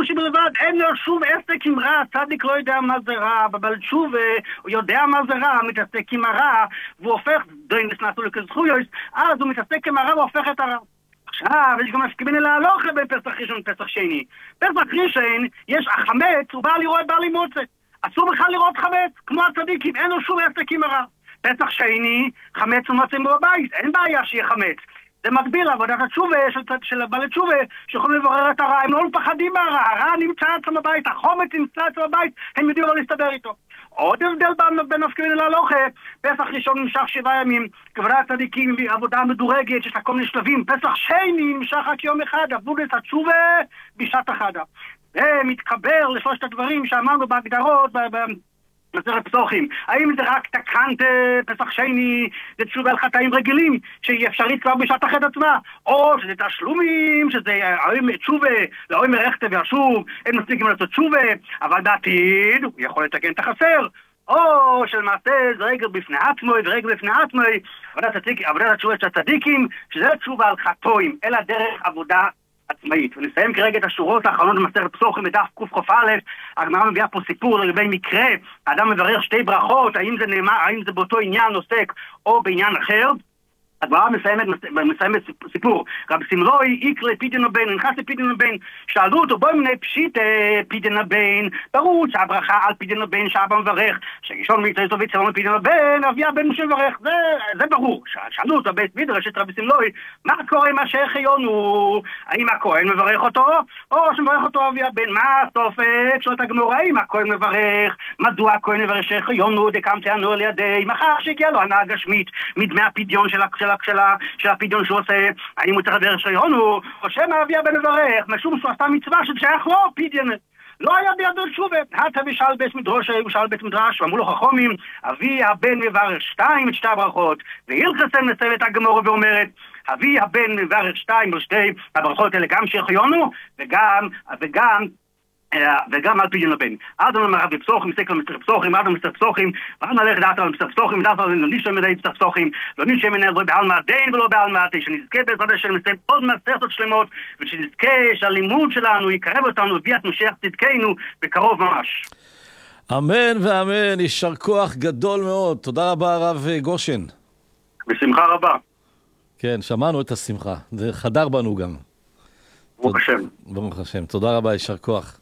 ראשי בלבד, אין לו שום עסק עם רע, צדיק לא יודע מה זה רע, אבל שוב, הוא יודע מה זה רע, מתעסק עם הרע, והוא הופך, דוין נסנתו לכזכויות, אז הוא מתעסק עם הרע והופך את הרע. עכשיו, יש גם מסכימים להלוך בין פסח ראשון ופסח שני. פסח ראשון, יש החמץ, הוא בא לראות בעלי מוצא. אסור בכלל לראות חמץ, כמו הצדיקים, אין לו שום עסק עם הרע. פסח שני, חמץ ומוצאים בבית, אין בעיה שיהיה חמץ. זה מקביל לעבודת התשובה של בעלי תשובה, שיכולים לברר את הרע, הם לא מפחדים מהרע, הרע נמצא אצלם בבית, החומץ נמצא אצלם בבית, הם יודעים לא להסתדר איתו. עוד הבדל בין מסכימים להלוך, פסח ראשון נמשך 7 ימים, כבודת הצדיקים, עבודה מדורגת, יש לה כל מיני שלבים, פסח שני נמשך רק יום אחד, עבודת התשובה בשעת החדה. זה מתחבר לשלושת הדברים שאמרנו בהגדרות, מסכת פסוחים. האם זה רק תקנת פסח שני, זה תשובה על חטאים רגילים, שהיא אפשרית כבר בשעת החטא עצמה, או שזה תשלומים, שזה תשובה, לאוי מרחת וישוב, אין מספיק לעשות תשובה, אבל בעתיד הוא יכול לתקן את החסר. או שלמעשה זה רגל בפני עצמו ורגל בפני עצמו, עבודת התשובה של הצדיקים, שזה תשובה על חטאים, אלא דרך עבודה עצמאית. ונסיים כרגע את השורות האחרונות במסכת פסוחים בדף קכ"א. הגמרא מביאה פה סיפור לגבי מקרה, האדם מברך 2 ברכות, האם זה באותו עניין עוסק או בעניין אחר. הגמרא מסיימת סיפור. רב סמרוי איקרא פידין הבן, נכנס לפידין הבן, שאלו אותו בואי מני פשיט פידין הבן, ברור שהברכה על פידין הבן שאבא מברך, שגישון מיצרי טוביץ שלום פידין הבן, אבי הבן משה מברך, זה ברור. שאלו אותו בית מדרש את רב סמרוי, מה קורה עם שהחיונו? האם הכהן מברך אותו, או שמברך אותו אבי הבן? מה הסופק? שואלת הגמרא, האם הכהן מברך? מדוע הכהן מברך שהחיונו? דקמתי הנור לידי, מחר שהגיע לו הנאה גשמית מדמי הפדיון של הפדיון שהוא עושה, האם הוא צריך לדרך שהיונו, או שמא אבי הבן מברך, משום שהוא עשה מצווה ששייך לו פדיון. לא היה בידו תשובה. הטה ושאל בית מדרש, הוא שאל בית מדרש, ואמרו לו חכמים, אבי הבן מברך 2 את 2 הברכות, והילכסם מסיימת הגמרא ואומרת, אבי הבן מברך 2 או 2 הברכות האלה גם שהחיונו, וגם על פידין הבן. אדם אמר רבי פסוחים, מסתכל על מסתר פסוחים, אדם מסתר פסוחים, ואדם הלך דעת על מסתר פסוחים, דעת על נישא מדי מסתר פסוחים, לא נישא מנהל לא בעלמא דין ולא בעלמא, שנזכה בעזרת השם נסיים עוד מסכתות שלמות, ושנזכה שהלימוד שלנו יקרב אותנו וביאת משיח צדקנו בקרוב ממש. אמן ואמן, יישר כוח גדול מאוד. תודה רבה הרב גושן. בשמחה רבה. כן, שמענו את השמחה, זה חדר בנו גם. ברוך השם. ברוך השם, תודה רבה, יישר כוח.